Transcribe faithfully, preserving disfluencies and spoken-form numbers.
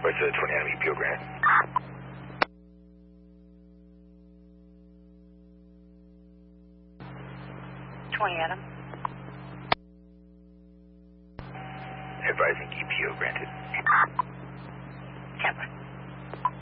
What's the twenty Adam E P O granted? twenty Adam. Advising E P O granted. ten